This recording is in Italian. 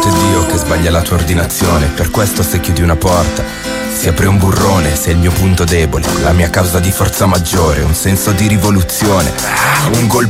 volte è Dio che sbaglia la tua ordinazione. Per questo se chiudi una porta si apre un burrone. Sei il mio punto debole, la mia causa di forza maggiore, un senso di rivoluzione, un gol